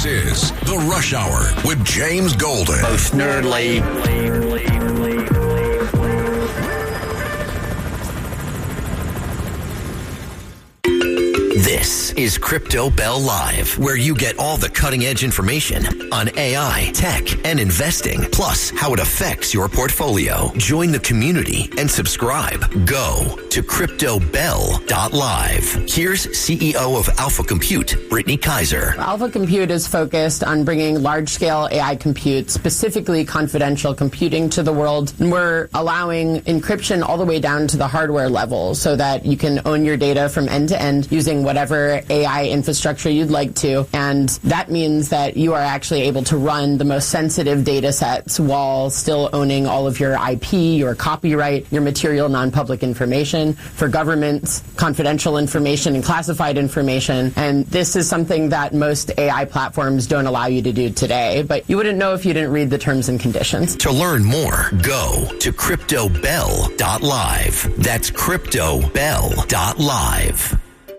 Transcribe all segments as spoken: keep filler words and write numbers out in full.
This is The Rush Hour with James Golden. Most nerdly. This is Crypto Bell Live, where you get all the cutting-edge information on A I, tech, and investing, plus how it affects your portfolio. Join the community and subscribe. Go to crypto bell dot live. Here's C E O of Alpha Compute, Brittany Kaiser. Alpha Compute is focused on bringing large-scale A I compute, specifically confidential computing, to the world. And we're allowing encryption all the way down to the hardware level so that you can own your data from end to end using whatever A I infrastructure you'd like to. And that means that you are actually able to run the most sensitive data sets while still owning all of your I P, your copyright, your material non-public information. For governments, confidential information and classified information. And this is something that most A I platforms don't allow you to do today. But you wouldn't know if you didn't read the terms and conditions. To learn more, go to crypto bell dot live. That's crypto bell dot live.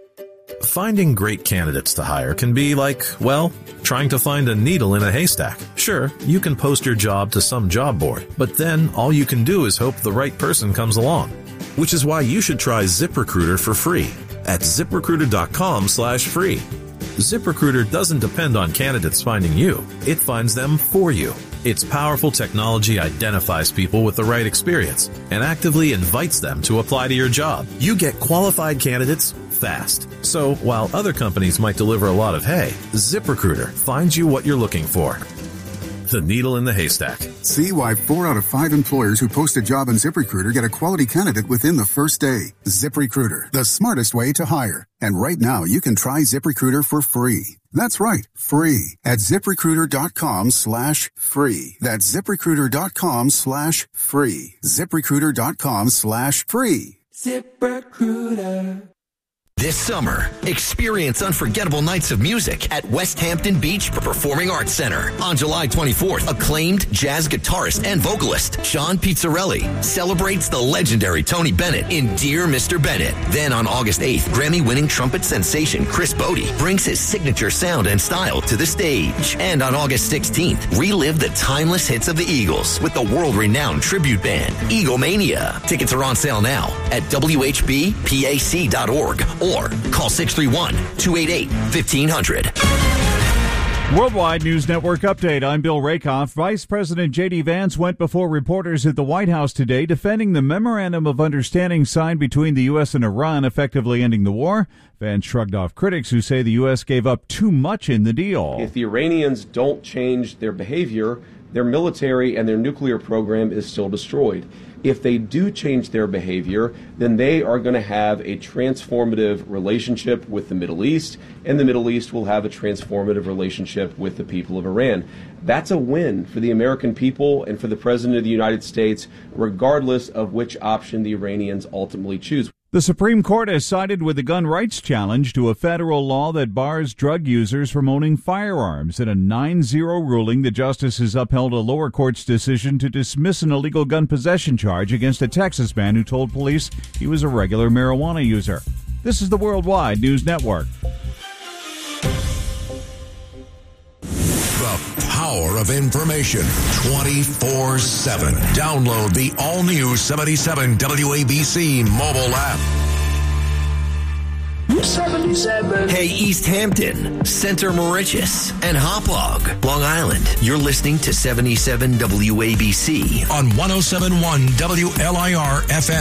Finding great candidates to hire can be like, well, trying to find a needle in a haystack. Sure, you can post your job to some job board, but then all you can do is hope the right person comes along. Which is why you should try ZipRecruiter for free at ZipRecruiter.com slash free. ZipRecruiter doesn't depend on candidates finding you. It finds them for you. Its powerful technology identifies people with the right experience and actively invites them to apply to your job. You get qualified candidates fast. So while other companies might deliver a lot of hay, ZipRecruiter finds you what you're looking for. The needle in the haystack. See why four out of five employers who post a job on ZipRecruiter get a quality candidate within the first day. ZipRecruiter, the smartest way to hire. And right now, you can try ZipRecruiter for free. That's right, free at ZipRecruiter.com slash free. That's ZipRecruiter.com slash free. ZipRecruiter.com slash free. ZipRecruiter. This summer, experience unforgettable nights of music at West Hampton Beach Performing Arts Center. On July twenty-fourth, acclaimed jazz guitarist and vocalist John Pizzarelli celebrates the legendary Tony Bennett in Dear Mister Bennett. Then on August eighth, Grammy-winning trumpet sensation Chris Bodie brings his signature sound and style to the stage. And on August sixteenth, relive the timeless hits of the Eagles with the world-renowned tribute band, Eaglemania. Tickets are on sale now at W H B pac dot org. Or call six three one, two eight eight, fifteen hundred. Worldwide News Network update. I'm Bill Rakoff. Vice President J D. Vance went before reporters at the White House today defending the memorandum of understanding signed between the U S and Iran, effectively ending the war. Vance shrugged off critics who say the U S gave up too much in the deal. If the Iranians don't change their behavior, their military and their nuclear program is still destroyed. If they do change their behavior, then they are going to have a transformative relationship with the Middle East, and the Middle East will have a transformative relationship with the people of Iran. That's a win for the American people and for the President of the United States, regardless of which option the Iranians ultimately choose. The Supreme Court has sided with the gun rights challenge to a federal law that bars drug users from owning firearms. In a nine zero ruling, the justices upheld a lower court's decision to dismiss an illegal gun possession charge against a Texas man who told police he was a regular marijuana user. This is the Worldwide News Network. The power of information twenty-four seven. Download the all-new seventy-seven W A B C mobile app. seventy-seven. Hey, East Hampton, Center Mauritius, and Hauppauge, Long Island. You're listening to seventy-seven W A B C on one oh seven point one W L I R F M.